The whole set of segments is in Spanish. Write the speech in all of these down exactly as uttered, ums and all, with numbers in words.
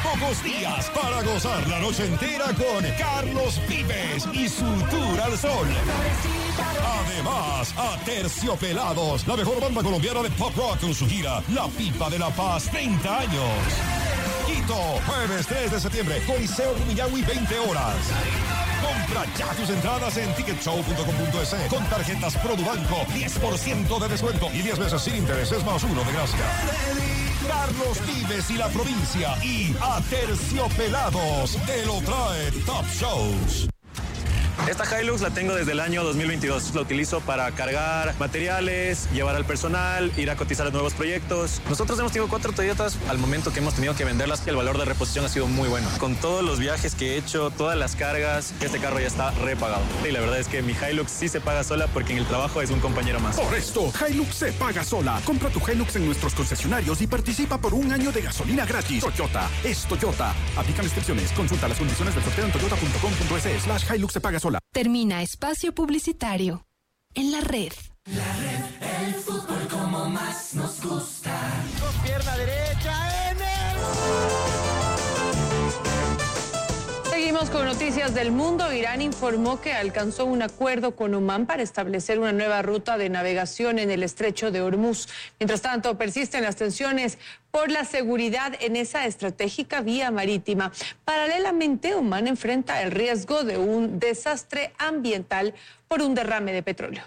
pocos días para gozar la noche entera con Carlos Vives y su Tour al Sol. Además, Aterciopelados, la mejor banda colombiana de pop rock con su gira La Pipa de la Paz, treinta años. Quito, jueves tres de septiembre, Coliseo Rumiñahui, veinte horas. Compra ya tus entradas en ticket show punto com punto es con tarjetas Produbanco, diez por ciento de descuento y diez meses sin intereses más uno de gracia. Carlos Vives y la provincia y Aterciopelados te lo trae Top Shows. Esta Hilux la tengo desde el año dos mil veintidós. La utilizo para cargar materiales, llevar al personal, ir a cotizar a nuevos proyectos. Nosotros hemos tenido cuatro Toyotas. Al momento que hemos tenido que venderlas, el valor de reposición ha sido muy bueno. Con todos los viajes que he hecho, todas las cargas, este carro ya está repagado. Y la verdad es que mi Hilux sí se paga sola porque en el trabajo es un compañero más. Por esto, Hilux se paga sola. Compra tu Hilux en nuestros concesionarios y participa por un año de gasolina gratis. Toyota es Toyota. Aplican restricciones. Consulta las condiciones del sorteo en toyota punto com punto es slash Hilux se paga sola. Termina espacio publicitario en la red. La red, el fútbol como más nos gusta. Con pierna derecha en el... Seguimos con noticias del mundo. Irán informó que alcanzó un acuerdo con Omán para establecer una nueva ruta de navegación en el estrecho de Hormuz. Mientras tanto, persisten las tensiones por la seguridad en esa estratégica vía marítima. Paralelamente, Omán enfrenta el riesgo de un desastre ambiental por un derrame de petróleo.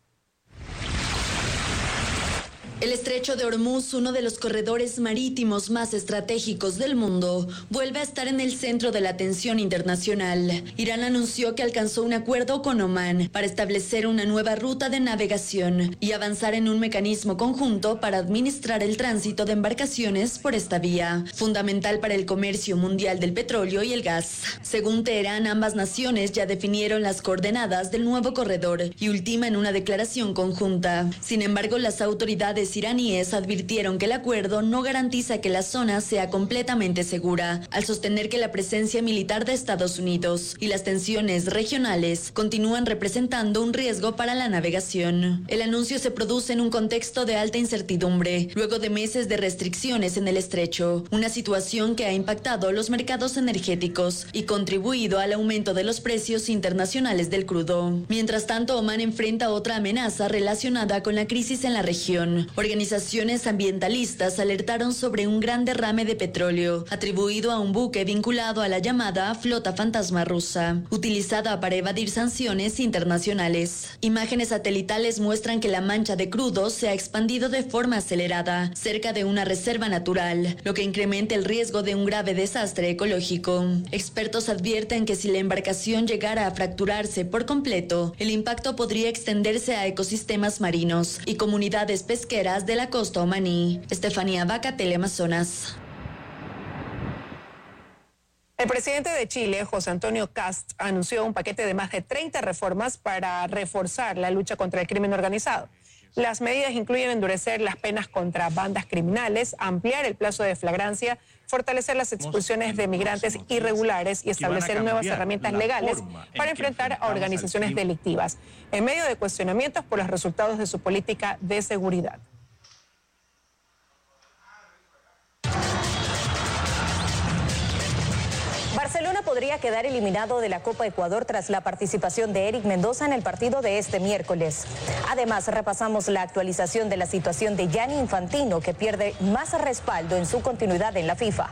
El estrecho de Hormuz, uno de los corredores marítimos más estratégicos del mundo, vuelve a estar en el centro de la atención internacional. Irán anunció que alcanzó un acuerdo con Omán para establecer una nueva ruta de navegación y avanzar en un mecanismo conjunto para administrar el tránsito de embarcaciones por esta vía, fundamental para el comercio mundial del petróleo y el gas. Según Teherán, ambas naciones ya definieron las coordenadas del nuevo corredor y ultiman una declaración conjunta. Sin embargo, las autoridades iraníes advirtieron que el acuerdo no garantiza que la zona sea completamente segura, al sostener que la presencia militar de Estados Unidos y las tensiones regionales continúan representando un riesgo para la navegación. El anuncio se produce en un contexto de alta incertidumbre, luego de meses de restricciones en el estrecho, una situación que ha impactado los mercados energéticos y contribuido al aumento de los precios internacionales del crudo. Mientras tanto, Omán enfrenta otra amenaza relacionada con la crisis en la región. Organizaciones ambientalistas alertaron sobre un gran derrame de petróleo atribuido a un buque vinculado a la llamada flota fantasma rusa, utilizada para evadir sanciones internacionales. Imágenes satelitales muestran que la mancha de crudo se ha expandido de forma acelerada cerca de una reserva natural, lo que incrementa el riesgo de un grave desastre ecológico. Expertos advierten que si la embarcación llegara a fracturarse por completo, el impacto podría extenderse a ecosistemas marinos y comunidades pesqueras de la costa omaní. Estefanía Vaca, Teleamazonas. El presidente de Chile, José Antonio Kast, anunció un paquete de más de treinta reformas para reforzar la lucha contra el crimen organizado. Las medidas incluyen endurecer las penas contra bandas criminales, ampliar el plazo de flagrancia, fortalecer las expulsiones de migrantes irregulares y establecer nuevas herramientas legales para enfrentar a organizaciones delictivas, en medio de cuestionamientos por los resultados de su política de seguridad. Barcelona podría quedar eliminado de la Copa Ecuador tras la participación de Eric Mendoza en el partido de este miércoles. Además, repasamos la actualización de la situación de Gianni Infantino, que pierde más respaldo en su continuidad en la FIFA.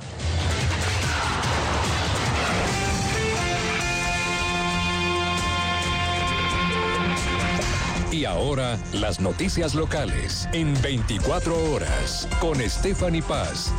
Y ahora, las noticias locales en veinticuatro horas con Stephanie Paz.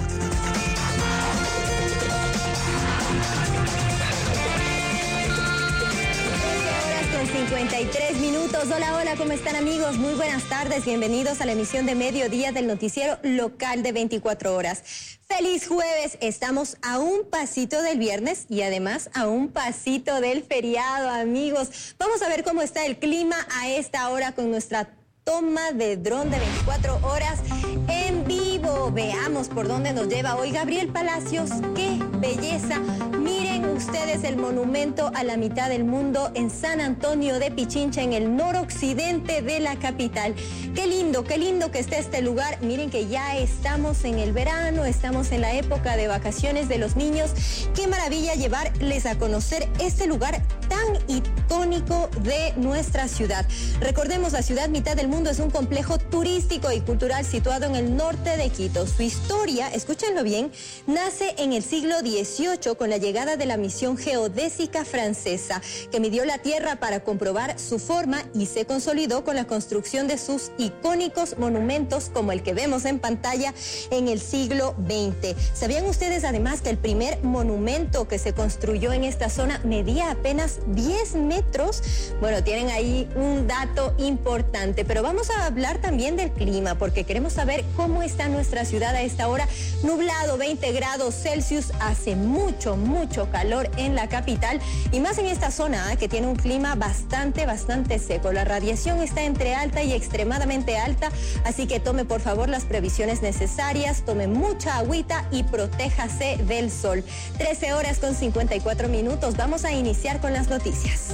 cincuenta y tres minutos. Hola, hola, ¿cómo están, amigos? Muy buenas tardes, bienvenidos a la emisión de mediodía del noticiero local de veinticuatro horas. ¡Feliz jueves! Estamos a un pasito del viernes y además a un pasito del feriado, amigos. Vamos a ver cómo está el clima a esta hora con nuestra toma de dron de veinticuatro horas en vivo. pero veamos por dónde nos lleva hoy Gabriel Palacios. ¡Qué belleza! Miren ustedes el monumento a la mitad del mundo en San Antonio de Pichincha, en el noroccidente de la capital. Qué lindo, qué lindo que esté este lugar. Miren que ya estamos en el verano, estamos en la época de vacaciones de los niños. Qué maravilla llevarles a conocer este lugar tan icónico de nuestra ciudad. Recordemos, la ciudad mitad del mundo es un complejo turístico y cultural situado en el norte de Quito. Su historia, escúchenlo bien, nace en el siglo dieciocho con la llegada de la misión geodésica francesa, que midió la tierra para comprobar su forma y se consolidó con la construcción de sus icónicos monumentos como el que vemos en pantalla en el siglo veinte. ¿Sabían ustedes además que el primer monumento que se construyó en esta zona medía apenas diez metros? Bueno, tienen ahí un dato importante, pero vamos a hablar también del clima, porque queremos saber cómo está nuestra ciudad a esta hora. Nublado, veinte grados Celsius, hace mucho, mucho calor en la capital y más en esta zona ¿eh? que tiene un clima bastante, bastante seco. La radiación está entre alta y extremadamente alta, así que tome por favor las previsiones necesarias, tome mucha agüita y protéjase del sol. trece horas con cincuenta y cuatro minutos, vamos a iniciar con las noticias.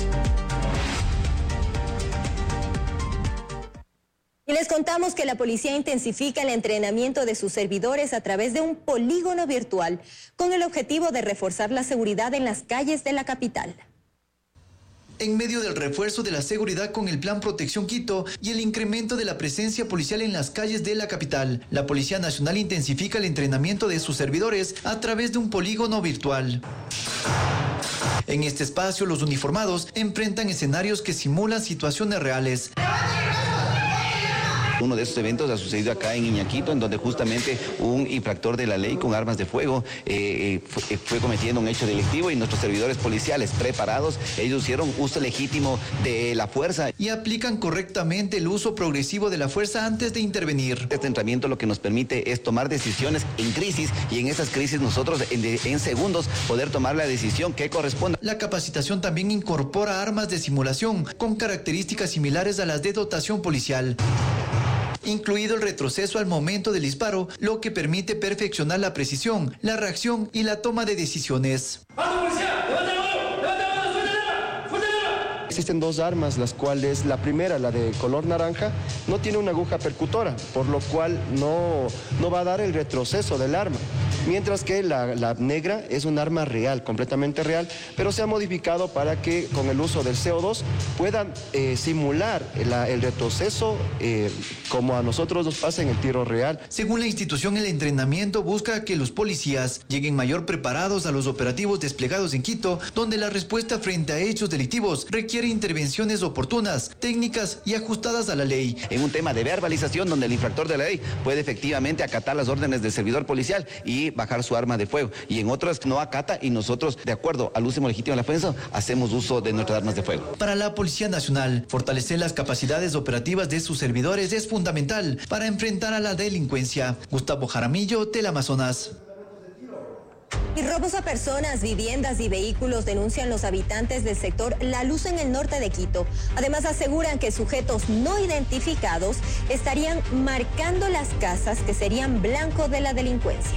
Y les contamos que la policía intensifica el entrenamiento de sus servidores a través de un polígono virtual con el objetivo de reforzar la seguridad en las calles de la capital. En medio del refuerzo de la seguridad con el Plan Protección Quito y el incremento de la presencia policial en las calles de la capital, la Policía Nacional intensifica el entrenamiento de sus servidores a través de un polígono virtual. En este espacio, los uniformados enfrentan escenarios que simulan situaciones reales. Uno de estos eventos ha sucedido acá en Iñaquito, en donde justamente un infractor de la ley con armas de fuego eh, fue, fue cometiendo un hecho delictivo y nuestros servidores policiales preparados, ellos hicieron uso legítimo de la fuerza. Y aplican correctamente el uso progresivo de la fuerza antes de intervenir. Este entrenamiento lo que nos permite es tomar decisiones en crisis y en esas crisis nosotros en, de, en segundos poder tomar la decisión que corresponda. La capacitación también incorpora armas de simulación con características similares a las de dotación policial, incluido el retroceso al momento del disparo, lo que permite perfeccionar la precisión, la reacción y la toma de decisiones. Existen dos armas, las cuales la primera, la de color naranja, no tiene una aguja percutora, por lo cual no, no va a dar el retroceso del arma. Mientras que la, la negra es un arma real, completamente real, pero se ha modificado para que con el uso del C O dos puedan eh, simular la, el retroceso eh, como a nosotros nos pasa en el tiro real. Según la institución, el entrenamiento busca que los policías lleguen mayor preparados a los operativos desplegados en Quito, donde la respuesta frente a hechos delictivos requiere intervenciones oportunas, técnicas y ajustadas a la ley. En un tema de verbalización, donde el infractor de la ley puede efectivamente acatar las órdenes del servidor policial y bajar su arma de fuego, y en otras no acata y nosotros, de acuerdo al uso legítimo de la defensa, hacemos uso de nuestras armas de fuego. Para la Policía Nacional, fortalecer las capacidades operativas de sus servidores es fundamental para enfrentar a la delincuencia. Gustavo Jaramillo, Teleamazonas. Y robos a personas, viviendas y vehículos denuncian los habitantes del sector La Luz en el norte de Quito. Además aseguran que sujetos no identificados estarían marcando las casas que serían blanco de la delincuencia.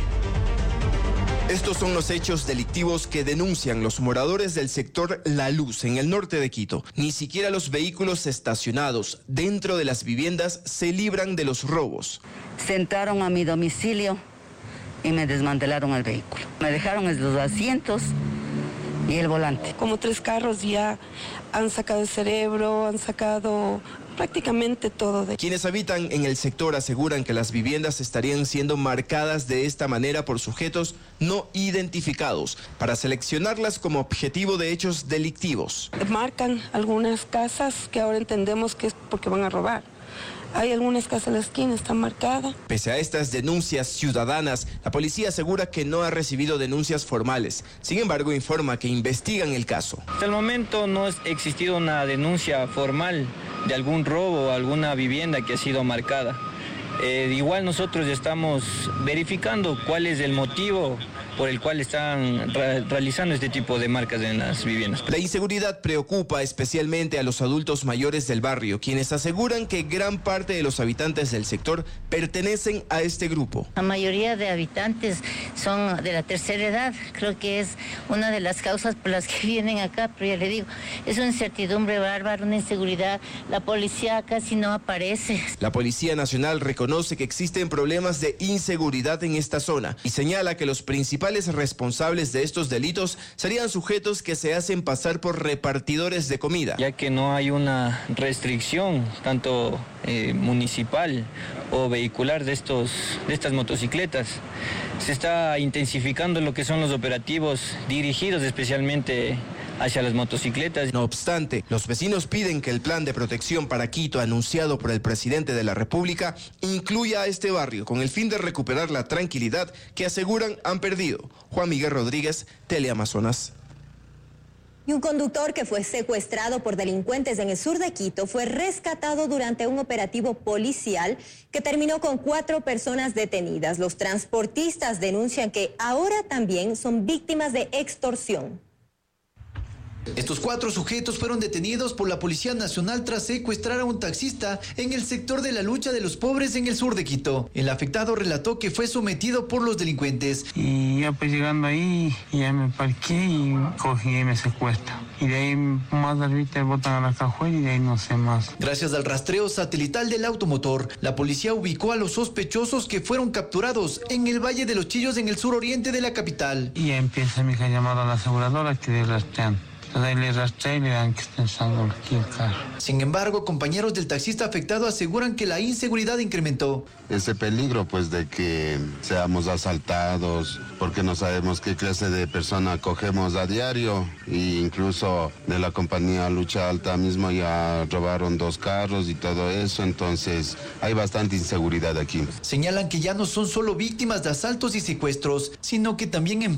Estos son los hechos delictivos que denuncian los moradores del sector La Luz en el norte de Quito. Ni siquiera los vehículos estacionados dentro de las viviendas se libran de los robos. Se entraron a mi domicilio y me desmantelaron el vehículo. Me dejaron los asientos y el volante. Como tres carros ya han sacado el cerebro, han sacado prácticamente todo. De... Quienes habitan en el sector aseguran que las viviendas estarían siendo marcadas de esta manera por sujetos no identificados para seleccionarlas como objetivo de hechos delictivos. Marcan algunas casas que ahora entendemos que es porque van a robar. Hay algunas casas en la esquina, están marcadas. Pese a estas denuncias ciudadanas, la policía asegura que no ha recibido denuncias formales. Sin embargo, informa que investigan el caso. Hasta el momento no ha existido una denuncia formal de algún robo o alguna vivienda que ha sido marcada. Eh, igual nosotros estamos verificando cuál es el motivo por el cual están re realizando este tipo de marcas en las viviendas. La inseguridad preocupa especialmente a los adultos mayores del barrio, quienes aseguran que gran parte de los habitantes del sector pertenecen a este grupo. La mayoría de habitantes son de la tercera edad, creo que es una de las causas por las que vienen acá, pero ya le digo, es una incertidumbre bárbara, una inseguridad, la policía casi no aparece. La Policía Nacional reconoce que existen problemas de inseguridad en esta zona y señala que los principales responsables de estos delitos serían sujetos que se hacen pasar por repartidores de comida. Ya que no hay una restricción, tanto eh, municipal o vehicular de, estos, de estas motocicletas, se está intensificando lo que son los operativos dirigidos especialmente hacia las motocicletas. No obstante, los vecinos piden que el plan de protección para Quito anunciado por el presidente de la República incluya a este barrio con el fin de recuperar la tranquilidad que aseguran han perdido. Juan Miguel Rodríguez, Teleamazonas. Y un conductor que fue secuestrado por delincuentes en el sur de Quito fue rescatado durante un operativo policial que terminó con cuatro personas detenidas. Los transportistas denuncian que ahora también son víctimas de extorsión. Estos cuatro sujetos fueron detenidos por la Policía Nacional tras secuestrar a un taxista en el sector de la lucha de los pobres en el sur de Quito. El afectado relató que fue sometido por los delincuentes. Y ya pues llegando ahí, ya me parqué y cogí y me secuestra. Y de ahí más arriba botan a la cajuela y de ahí no sé más. Gracias al rastreo satelital del automotor, la policía ubicó a los sospechosos que fueron capturados en el Valle de los Chillos en el suroriente de la capital. Y ya empieza mi hija llamada a la aseguradora que le rastrean. Ahí le rastrean y le dan que está pensando aquí el carro. Sin embargo, compañeros del taxista afectado aseguran que la inseguridad incrementó. Ese peligro, pues, de que seamos asaltados, porque no sabemos qué clase de persona cogemos a diario. E incluso de la compañía Lucha Alta mismo ya robaron dos carros y todo eso, entonces hay bastante inseguridad aquí. Señalan que ya no son solo víctimas de asaltos y secuestros, sino que también en